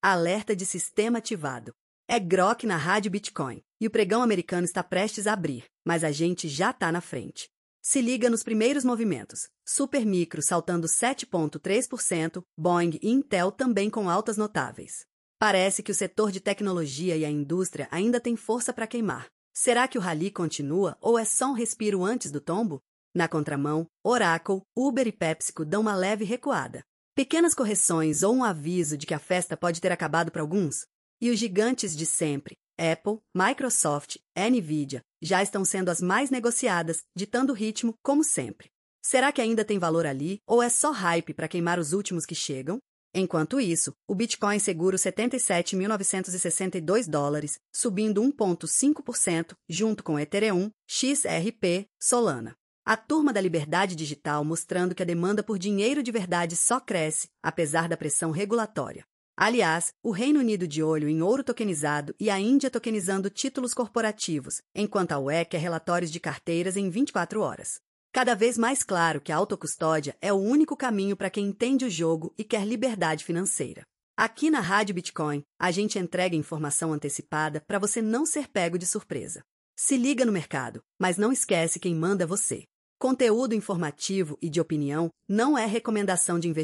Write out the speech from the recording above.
Alerta de sistema ativado. É Grok na Rádio Bitcoin, e o pregão americano está prestes a abrir, mas a gente já tá na frente. Se liga nos primeiros movimentos. Supermicro saltando 7,3%, Boeing e Intel também com altas notáveis. Parece que o setor de tecnologia e a indústria ainda tem força para queimar. Será que o rally continua ou é só um respiro antes do tombo? Na contramão, Oracle, Uber e PepsiCo dão uma leve recuada. Pequenas correções ou um aviso de que a festa pode ter acabado para alguns? E os gigantes de sempre, Apple, Microsoft, Nvidia, já estão sendo as mais negociadas, ditando o ritmo como sempre. Será que ainda tem valor ali ou é só hype para queimar os últimos que chegam? Enquanto isso, o Bitcoin segura os 77.962 dólares, subindo 1,5%, junto com Ethereum, XRP, Solana. A turma da liberdade digital mostrando que a demanda por dinheiro de verdade só cresce, apesar da pressão regulatória. Aliás, o Reino Unido de olho em ouro tokenizado e a Índia tokenizando títulos corporativos, enquanto a UE quer relatórios de carteiras em 24 horas. Cada vez mais claro que a autocustódia é o único caminho para quem entende o jogo e quer liberdade financeira. Aqui na Rádio Bitcoin, a gente entrega informação antecipada para você não ser pego de surpresa. Se liga no mercado, mas não esquece quem manda você. Conteúdo informativo e de opinião não é recomendação de investimento.